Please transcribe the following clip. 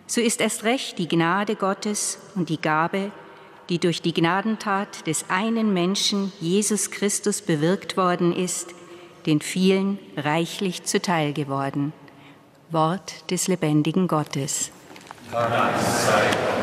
so ist erst recht die Gnade Gottes und die Gabe, die durch die Gnadentat des einen Menschen, Jesus Christus, bewirkt worden ist, den vielen reichlich zuteil geworden. Wort des lebendigen Gottes. Dank sei Gott.